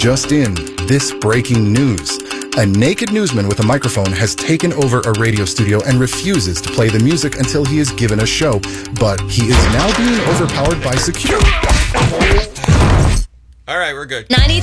Just in, this breaking news. A naked newsman with a microphone has taken over a radio studio and refuses to play the music until he is given a show. But he is now being overpowered by security. All right, we're good. 92.